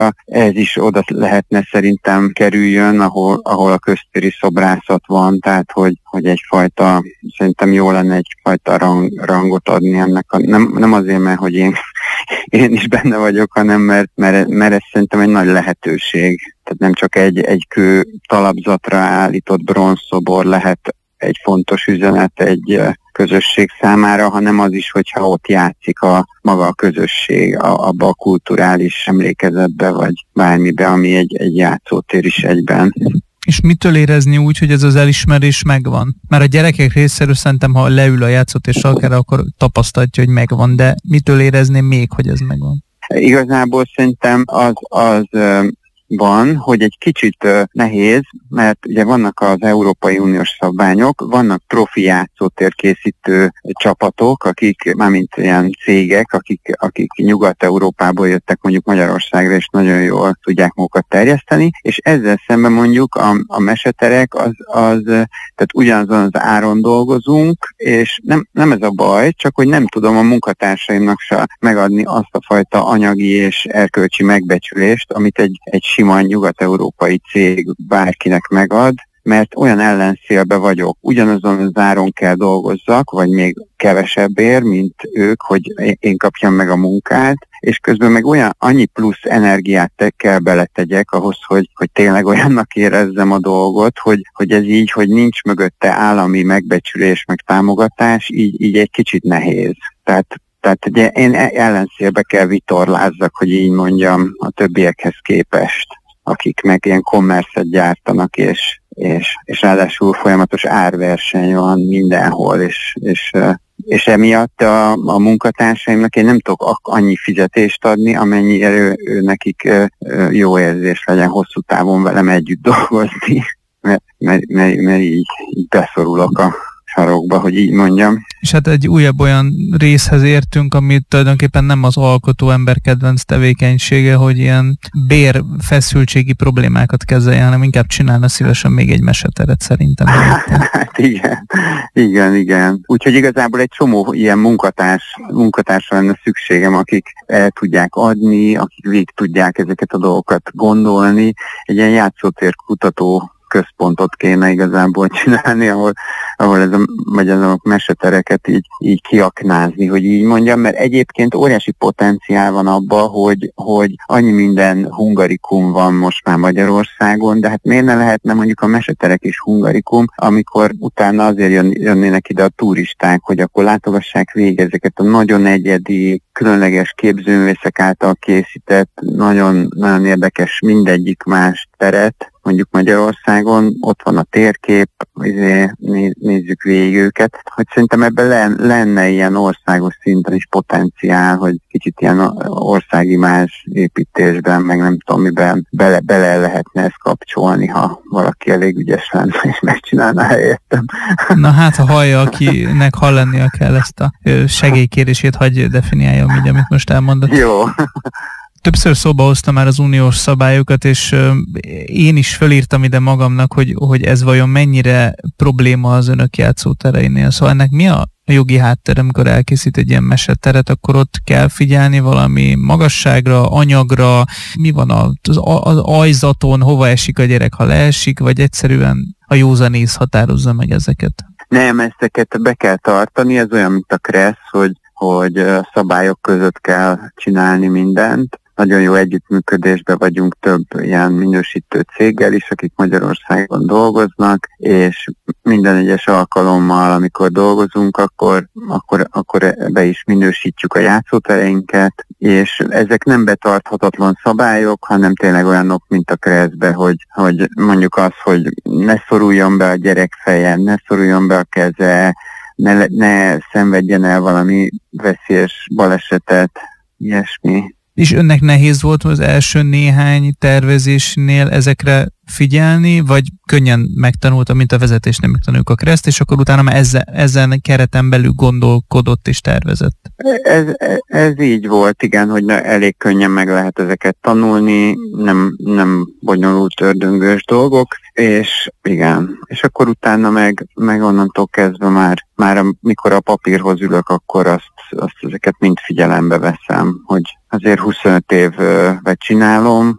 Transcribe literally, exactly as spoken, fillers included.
ez is oda lehetne szerintem kerüljön, ahol, ahol a köztéri szobrászat van, tehát hogy, hogy egyfajta, szerintem jó lenne egyfajta rang, rangot adni ennek. A, nem, nem azért, mert hogy én, én is benne vagyok, hanem mert, mert, mert ez szerintem egy nagy lehetőség. Tehát nem csak egy, egy kő talapzatra állított bronzszobor lehet egy fontos üzenet egy közösség számára, hanem az is, hogyha ott játszik a maga a közösség, a, abba a kulturális emlékezetbe, vagy bármibe, ami egy, egy játszótér is egyben. És mitől érezni úgy, hogy ez az elismerés megvan? Mert a gyerekek részéről szerintem, ha leül a játszótér sarkára, akkor tapasztalja, hogy megvan, de mitől érezni még, hogy ez megvan? Igazából szerintem az, az van, hogy egy kicsit uh, nehéz, mert ugye vannak az Európai Uniós szabványok, vannak profi játszótér készítő csapatok, akik, mármint ilyen cégek, akik, akik Nyugat-Európából jöttek mondjuk Magyarországra, és nagyon jól tudják magukat terjeszteni, és ezzel szemben mondjuk a, a meseterek, az, az, tehát ugyanazon az áron dolgozunk, és nem, nem ez a baj, csak hogy nem tudom a munkatársaimnak se megadni azt a fajta anyagi és erkölcsi megbecsülést, amit egy, egy sima nyugat-európai cég bárkinek megad, mert olyan ellenszélbe vagyok. Ugyanazon az áron kell dolgozzak, vagy még kevesebbért, mint ők, hogy én kapjam meg a munkát, és közben meg olyan annyi plusz energiát te kell beletegyek ahhoz, hogy, hogy tényleg olyannak érezzem a dolgot, hogy, hogy ez így, hogy nincs mögötte állami megbecsülés, meg támogatás, így, így egy kicsit nehéz. Tehát Tehát ugye én ellenszélbe kell vitorlázzak, hogy így mondjam, a többiekhez képest, akik meg ilyen kommerszet gyártanak, és, és, és ráadásul folyamatos árverseny van mindenhol, és, és, és emiatt a, a munkatársaimnak én nem tudok annyi fizetést adni, amennyi ő, ő nekik jó érzés legyen hosszú távon velem együtt dolgozni, mert, mert, mert, mert így, így beszorulok a sarokba, hogy így mondjam. És hát egy újabb olyan részhez értünk, amit tulajdonképpen nem az alkotó ember kedvenc tevékenysége, hogy ilyen bérfeszültségi problémákat kezeljen, hanem inkább csinálna szívesen még egy meseteret szerintem. Hát igen, igen, igen. Úgyhogy igazából egy csomó ilyen munkatárs, munkatársra lenne szükségem, akik el tudják adni, akik végig tudják ezeket a dolgokat gondolni. Egy ilyen játszótér kutató központot kéne igazából csinálni, ahol, ahol ez a, vagy a mesetereket így, így kiaknázni, hogy így mondjam, mert egyébként óriási potenciál van abban, hogy, hogy annyi minden hungarikum van most már Magyarországon, de hát miért ne lehetne mondjuk a meseterek is hungarikum, amikor utána azért jön, jönnének ide a turisták, hogy akkor látogassák végig ezeket a nagyon egyedi, különleges képzőművészek által készített, nagyon, nagyon érdekes mindegyik más teret, mondjuk Magyarországon, ott van a térkép, nézzük végig őket, hogy szerintem ebben lenne ilyen országos szinten is potenciál, hogy kicsit ilyen országimázs építésben, meg nem tudom miben bele, bele lehetne ezt kapcsolni, ha valaki elég ügyes lenne, és megcsinálna helyettem. Na hát, ha hallja, akinek hallania kell ezt a segélykérését, hagyj definiálja, így, amit most elmondott. Jó. Többször szóba hoztam már az uniós szabályokat, és én is felírtam ide magamnak, hogy, hogy ez vajon mennyire probléma az önök játszótereinél. Szóval ennek mi a jogi háttér, amikor elkészít egy ilyen meseteret, akkor ott kell figyelni valami magasságra, anyagra, mi van az, az ajzaton, hova esik a gyerek, ha leesik, vagy egyszerűen a józanész határozza meg ezeket? Nem, ezeket be kell tartani, ez olyan, mint a kressz, hogy hogy szabályok között kell csinálni mindent. Nagyon jó együttműködésben vagyunk több ilyen minősítő céggel is, akik Magyarországon dolgoznak, és minden egyes alkalommal, amikor dolgozunk, akkor, akkor, akkor be is minősítjük a játszótereinket, és ezek nem betarthatatlan szabályok, hanem tényleg olyanok, mint a kreszbe, hogy, hogy mondjuk az, hogy ne szoruljon be a gyerek feje, ne szoruljon be a keze, Ne, ne szenvedjen el valami veszélyes balesetet, ilyesmi. És önnek nehéz volt az első néhány tervezésnél ezekre figyelni, vagy könnyen megtanulta, mint a vezetésnél megtanuljuk a kreszt, és akkor utána már ezzel, ezen kereten belül gondolkodott és tervezett? Ez, ez így volt, igen, hogy elég könnyen meg lehet ezeket tanulni, nem, nem bonyolult ördöngős dolgok, és igen, és akkor utána meg, meg onnantól kezdve már, már amikor a papírhoz ülök, akkor azt, azt ezeket mind figyelembe veszem, hogy azért huszonöt évet csinálom,